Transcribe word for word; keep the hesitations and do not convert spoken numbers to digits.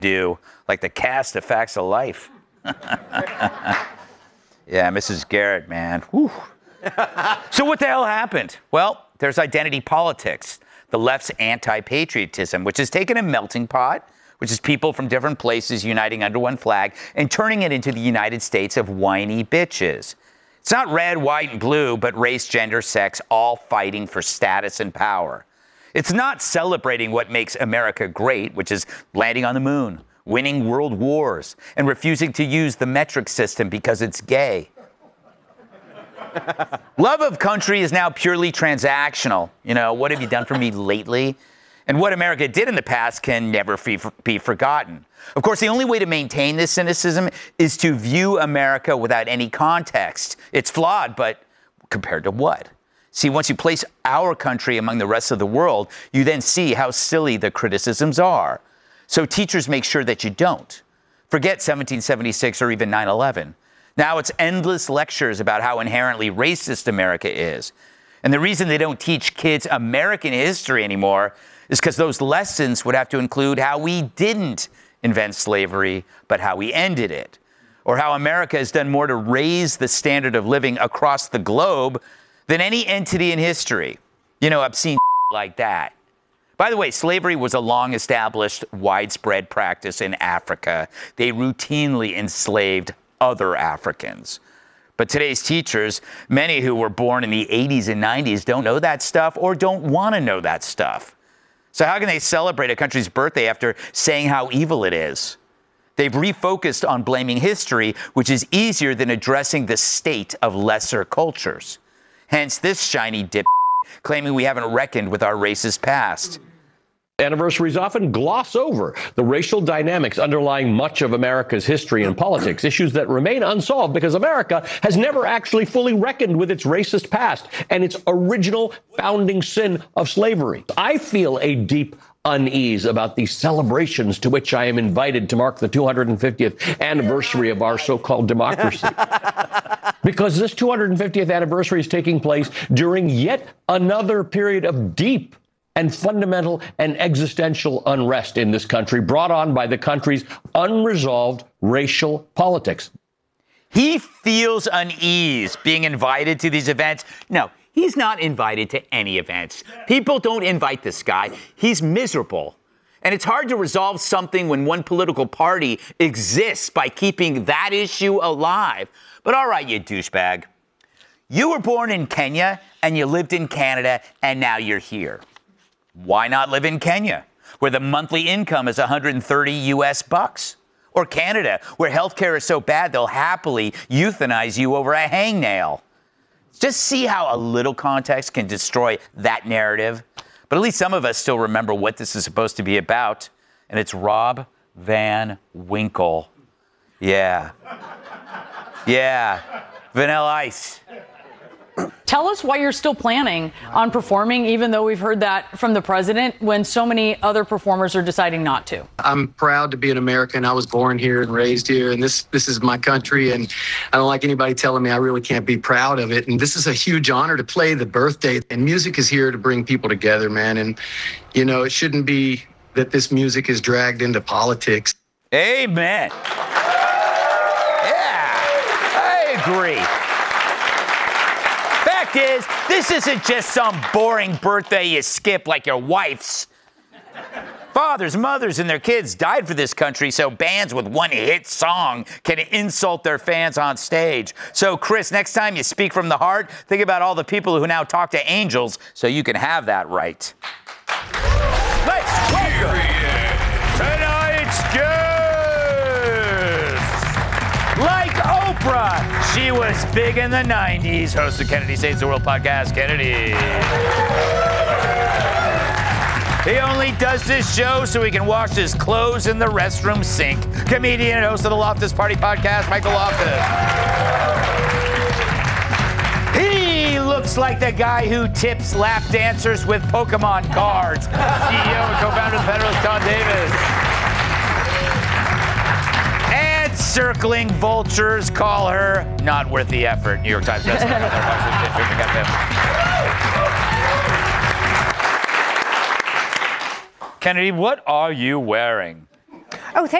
do, like the cast of Facts of Life. Yeah, Missus Garrett, man. Whew. So what the hell happened? Well, there's identity politics, the left's anti-patriotism, which has taken a melting pot, which is people from different places uniting under one flag, and turning it into the United States of whiny bitches. It's not red, white, and blue, but race, gender, sex, all fighting for status and power. It's not celebrating what makes America great, which is landing on the moon, winning world wars, and refusing to use the metric system because it's gay. Love of country is now purely transactional. You know, what have you done for me lately? And what America did in the past can never be forgotten. Of course, the only way to maintain this cynicism is to view America without any context. It's flawed, but compared to what? See, once you place our country among the rest of the world, you then see how silly the criticisms are. So teachers make sure that you don't. Forget seventeen seventy-six or even nine eleven. Now it's endless lectures about how inherently racist America is. And the reason they don't teach kids American history anymore is because those lessons would have to include how we didn't invent slavery, but how we ended it. Or how America has done more to raise the standard of living across the globe than any entity in history. You know, obscene like that. By the way, slavery was a long-established, widespread practice in Africa. They routinely enslaved other Africans. But today's teachers, many who were born in the eighties and nineties, don't know that stuff or don't want to know that stuff. So how can they celebrate a country's birthday after saying how evil it is? They've refocused on blaming history, which is easier than addressing the state of lesser cultures. Hence this shiny dip claiming we haven't reckoned with our racist past. Anniversaries often gloss over the racial dynamics underlying much of America's history and politics, issues that remain unsolved because America has never actually fully reckoned with its racist past and its original founding sin of slavery. I feel a deep unease about the celebrations to which I am invited to mark the two hundred fiftieth anniversary of our so-called democracy. Because this two hundred fiftieth anniversary is taking place during yet another period of deep and fundamental and existential unrest in this country, brought on by the country's unresolved racial politics. He feels unease being invited to these events. No, he's not invited to any events. People don't invite this guy. He's miserable. And it's hard to resolve something when one political party exists by keeping that issue alive. But all right, you douchebag. You were born in Kenya and you lived in Canada and now you're here. Why not live in Kenya, where the monthly income is one hundred thirty U S bucks? Or Canada, where healthcare is so bad they'll happily euthanize you over a hangnail? Just see how a little context can destroy that narrative. But at least some of us still remember what this is supposed to be about, and it's Rob Van Winkle. Yeah. Yeah. Vanilla Ice. Tell us why you're still planning on performing, even though we've heard that from the president, when so many other performers are deciding not to. I'm proud to be an American. I was born here and raised here, and this this is my country, and I don't like anybody telling me I really can't be proud of it. And this is a huge honor to play the birthday, and music is here to bring people together, man. And, you know, it shouldn't be that this music is dragged into politics. Amen. Yeah, I agree. Is this isn't just some boring birthday you skip like your wife's. Fathers, mothers, and their kids died for this country so bands with one hit song can insult their fans on stage. So, Chris, next time you speak from the heart, think about all the people who now talk to angels so you can have that right. Let's welcome tonight's guest. Like Oprah, she was big in the nineties. Host of Kennedy Saves the World podcast, Kennedy. He only does this show so he can wash his clothes in the restroom sink. Comedian and host of the Loftus Party podcast, Michael Loftus. He looks like the guy who tips lap dancers with Pokemon cards. C E O and co-founder of the Federalist, Don Davis. And circling vultures call her not worth the effort. New York Times bestseller. Kennedy, what are you wearing? Oh, thank